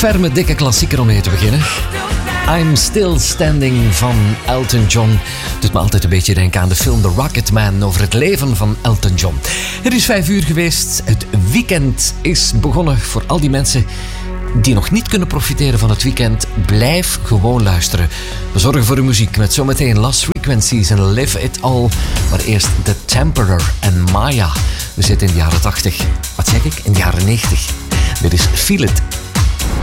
Ferme, dikke klassieker om mee te beginnen. I'm Still Standing van Elton John. Doet me altijd een beetje denken aan de film The Rocketman over het leven van Elton John. Het is 5 uur geweest. Het weekend is begonnen voor al die mensen die nog niet kunnen profiteren van het weekend. Blijf gewoon luisteren. We zorgen voor de muziek met zometeen Lost Frequencies en Live It All. Maar eerst The Temperer en Maya. We zitten in de jaren 80. Wat zeg ik? In de jaren 90. Dit is Feel It.